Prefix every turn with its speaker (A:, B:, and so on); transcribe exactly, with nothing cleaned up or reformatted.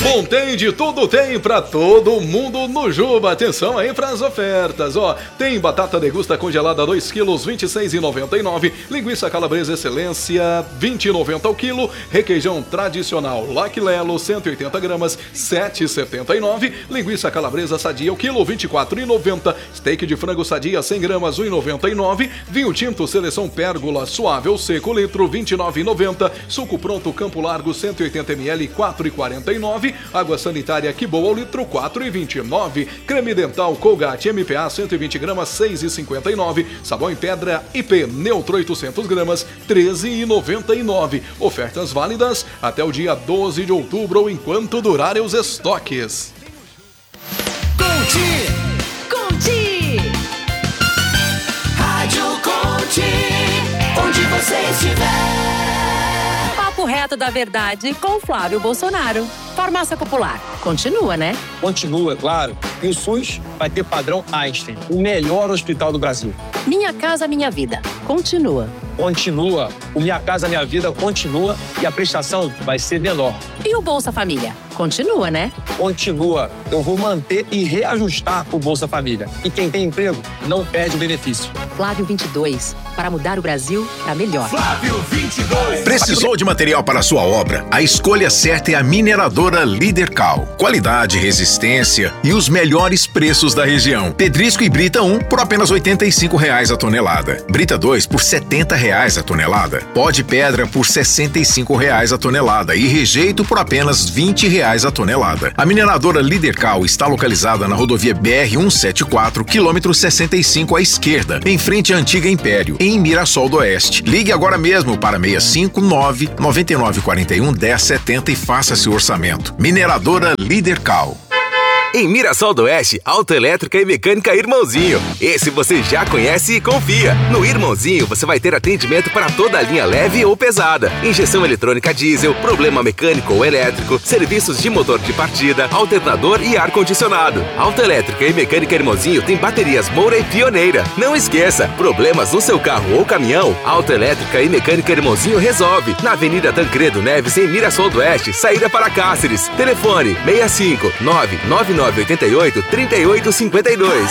A: Bom, tem de tudo, tem pra todo mundo no Juba. Atenção aí pras ofertas, ó. Tem batata degusta congelada dois quilos, vinte e seis reais e noventa e nove centavos. Linguiça calabresa excelência, vinte reais e noventa centavos o quilo. Requeijão tradicional Lac Lelo, cento e oitenta gramas, sete reais e setenta e nove centavos. Linguiça calabresa sadia o quilo, vinte e quatro reais e noventa centavos. Steak de frango sadia, cem gramas, um real e noventa e nove centavos. Vinho tinto Seleção Pérgola suave ou seco, litro, vinte e nove reais e noventa centavos. Suco pronto Campo Largo, cento e oitenta mililitros, quatro reais e quarenta e nove centavos. Água sanitária Que Boa ao litro, quatro reais e vinte e nove centavos. Creme dental Colgate M P A cento e vinte gramas, seis reais e cinquenta e nove centavos. Sabão em pedra I P Neutro oitocentos gramas, treze reais e noventa e nove centavos. Ofertas válidas até o dia doze de outubro ou enquanto durarem os estoques.
B: Conte, Conte, Rádio Conte, onde você estiver.
C: Papo reto da verdade com Flávio Bolsonaro. Farmácia Popular. Continua, né?
D: Continua, claro. E o SUS vai ter padrão Einstein, o melhor hospital do Brasil.
C: Minha Casa Minha Vida. Continua.
D: Continua. O Minha Casa Minha Vida continua e a prestação vai ser menor.
C: E o Bolsa Família? Continua, né?
D: Continua. Eu vou manter e reajustar o Bolsa Família. E quem tem emprego não perde o benefício.
C: Flávio vinte e dois. Para mudar o Brasil para melhor.
B: Flávio vinte e dois.
E: Precisou de material para sua obra? A escolha certa é a mineradora Lidercal. Qualidade, resistência e os melhores preços da região. Pedrisco e Brita um por apenas oitenta e cinco reais a tonelada. Brita dois por setenta reais a tonelada. Pó de pedra por sessenta e cinco reais a tonelada e rejeito por apenas vinte reais a tonelada. A mineradora Lidercal está localizada na rodovia B R cento e setenta e quatro, quilômetro sessenta e cinco à esquerda, em frente à antiga Império, em Mirassol do Oeste. Ligue agora mesmo para seis cinco nove, nove nove quatro um, um zero sete zero e faça seu orçamento. Mineradora Lidercal.
F: Em Mirassol do Oeste, autoelétrica e mecânica Irmãozinho. Esse você já conhece e confia. No Irmãozinho você vai ter atendimento para toda a linha leve ou pesada. Injeção eletrônica diesel, problema mecânico ou elétrico, serviços de motor de partida, alternador e ar-condicionado. Autoelétrica e mecânica Irmãozinho tem baterias Moura e Pioneira. Não esqueça, problemas no seu carro ou caminhão, autoelétrica e mecânica Irmãozinho resolve. Na Avenida Tancredo Neves, em Mirassol do Oeste, saída para Cáceres. Telefone seis cinco nove nove nove oito oito, três oito cinco dois.